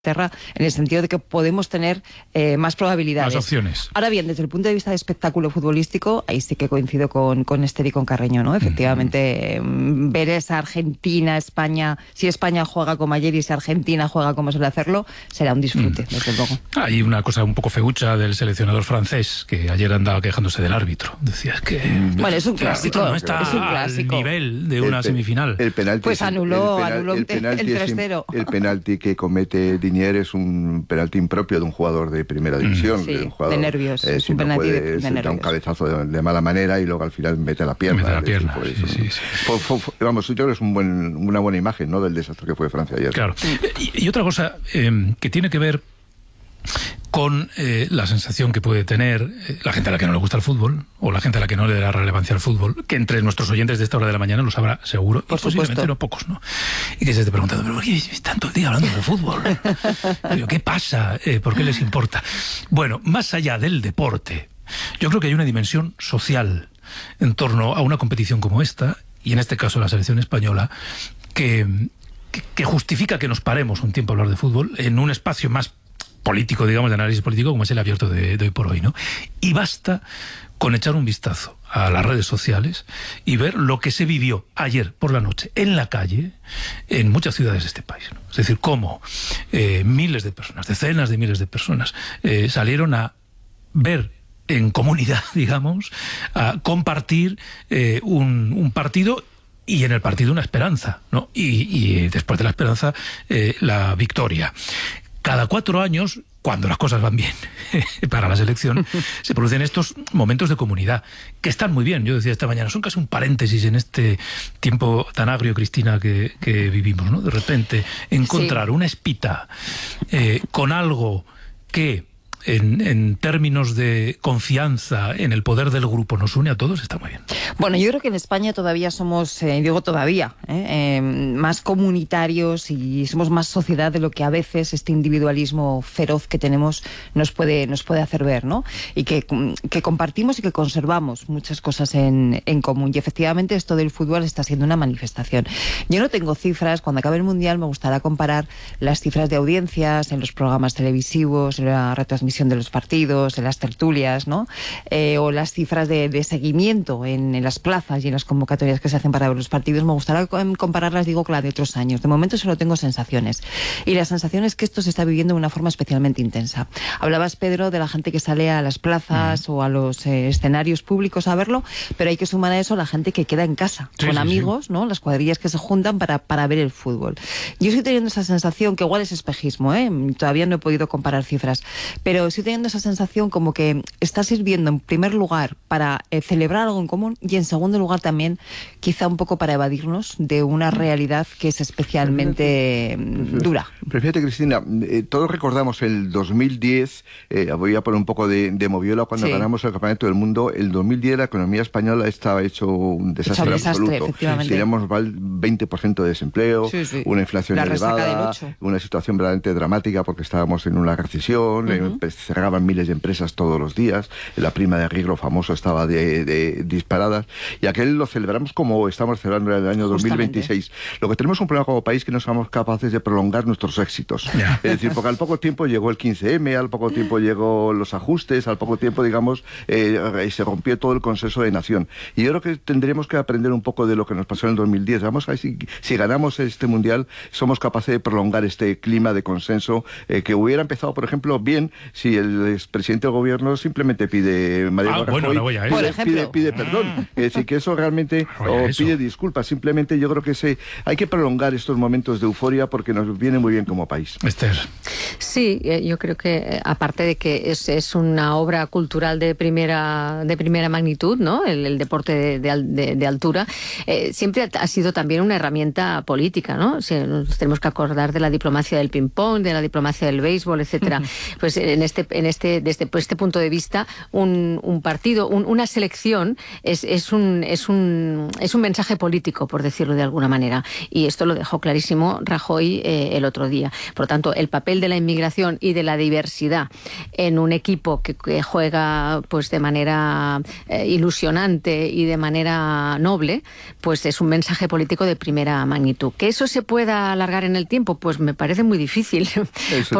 Inglaterra, en el sentido de que podemos tener más probabilidades. Más opciones. Ahora bien, desde el punto de vista de espectáculo futbolístico, ahí sí que coincido con Esther y con Carreño, ¿no? Efectivamente, ver esa Argentina-España, si España juega como ayer y si Argentina juega como suele hacerlo, será un disfrute, desde luego. Hay una cosa un poco feucha del seleccionador francés, que ayer andaba quejándose del árbitro. Decía que bueno, es un el árbitro clásico, no está es un clásico. al nivel de una semifinal. El penalti pues anuló el 3-0. El penalti que comete Diñer es un penalti impropio de un jugador de primera división. Sí, de un jugador, de nervios. Es si un no penalti puede, de da nervios. un cabezazo de mala manera y luego al final mete la pierna. Mete la pierna, sí. Vamos, yo creo que es una buena imagen, ¿no?, del desastre que fue Francia ayer. Claro. Y otra cosa que tiene que ver con la sensación que puede tener la gente a la que no le gusta el fútbol, o la gente a la que no le da relevancia al fútbol, que entre nuestros oyentes de esta hora de la mañana lo sabrá seguro, por y posiblemente supuesto. no pocos, ¿no? Y que se esté preguntando, ¿pero por qué están todo el día hablando de fútbol? ¿Pero qué pasa? ¿Por qué les importa? Bueno, más allá del deporte, yo creo que hay una dimensión social en torno a una competición como esta, y en este caso la selección española, que justifica que nos paremos un tiempo a hablar de fútbol en un espacio más político, digamos, de análisis político, como es el abierto de hoy por hoy, ¿no? Y basta con echar un vistazo a las redes sociales y ver lo que se vivió ayer por la noche en la calle en muchas ciudades de este país, ¿no? Es decir, cómo miles de personas, decenas de miles de personas salieron a ver en comunidad, digamos, a compartir un partido, y en el partido una esperanza, ¿no? Y después de la esperanza, la victoria. Cada 4 años, cuando las cosas van bien para la selección, se producen estos momentos de comunidad, que están muy bien. Yo decía esta mañana, son casi un paréntesis en este tiempo tan agrio, Cristina, que vivimos, ¿no? De repente, encontrar una espita con algo que en términos de confianza en el poder del grupo nos une a todos, está muy bien. Bueno, yo creo que en España todavía somos, más comunitarios y somos más sociedad de lo que a veces este individualismo feroz que tenemos nos puede hacer ver, ¿no? Y que compartimos y que conservamos muchas cosas en común. Y efectivamente esto del fútbol está siendo una manifestación. Yo no tengo cifras. Cuando acabe el Mundial me gustará comparar las cifras de audiencias en los programas televisivos, en la retransmisión de los partidos, en las tertulias, ¿no? O las cifras de seguimiento en las plazas y en las convocatorias que se hacen para ver los partidos. Me gustaría compararlas, digo, con las de otros años. De momento solo tengo sensaciones. Y la sensación es que esto se está viviendo de una forma especialmente intensa. Hablabas, Pedro, de la gente que sale a las plazas o a los escenarios públicos a verlo, pero hay que sumar a eso la gente que queda en casa, con amigos, ¿no? Las cuadrillas que se juntan para ver el fútbol. Yo estoy teniendo esa sensación, que igual es espejismo, todavía no he podido comparar cifras, pero estoy teniendo esa sensación como que está sirviendo en primer lugar para celebrar algo en común, y en segundo lugar también quizá un poco para evadirnos de una realidad que es especialmente dura. Pero fíjate, Cristina, todos recordamos el 2010, voy a poner un poco de moviola, cuando ganamos el Campeonato del Mundo. El 2010 la economía española estaba hecho un desastre absoluto. Teníamos 20% de desempleo, una inflación elevada, una situación verdaderamente dramática porque estábamos en una recesión, cerraban miles de empresas todos los días, la prima de riesgo famoso estaba disparada, y aquel lo celebramos como estamos celebrando el año 2026. Lo que tenemos es un problema como país, que no somos capaces de prolongar nuestros éxitos. Es decir, porque al poco tiempo llegó el 15M, al poco tiempo llegó los ajustes, al poco tiempo, digamos, se rompió todo el consenso de nación. Y yo creo que tendremos que aprender un poco de lo que nos pasó en el 2010. Vamos a ver si ganamos este Mundial, somos capaces de prolongar este clima de consenso que hubiera empezado, por ejemplo, bien si el expresidente del gobierno simplemente pide pide perdón. Es decir, que eso realmente pide disculpas. Simplemente yo creo que hay que prolongar estos momentos de euforia porque nos viene muy bien como país. Esther. Sí, yo creo que aparte de que es una obra cultural de primera magnitud, ¿no? El deporte de altura, siempre ha sido también una herramienta política, ¿no? O sea, nos tenemos que acordar de la diplomacia del ping-pong, de la diplomacia del béisbol, etcétera. Pues desde este punto de vista, un partido, una selección es un mensaje político, por decirlo de alguna manera, y esto lo dejó clarísimo Rajoy el otro día. Por lo tanto, el papel de la inmigración y de la diversidad en un equipo que juega pues de manera ilusionante y de manera noble, pues es un mensaje político de primera magnitud. ¿Que eso se pueda alargar en el tiempo? Pues me parece muy difícil.